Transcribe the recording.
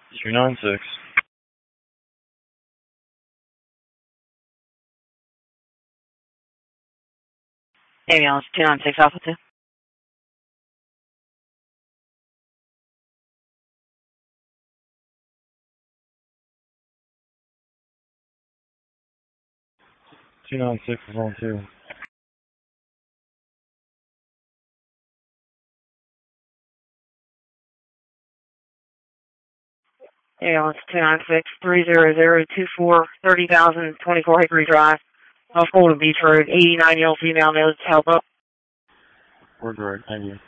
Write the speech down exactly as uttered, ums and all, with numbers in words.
two nine six. Ambulance two nine six Alpha two. two nine six is on two. Ambulance two nine six three zero zero two four thirty thousand twenty four Hickory Drive. Off Golden Beach Road. eighty-nine year old female knows help up. We're great. Thank you.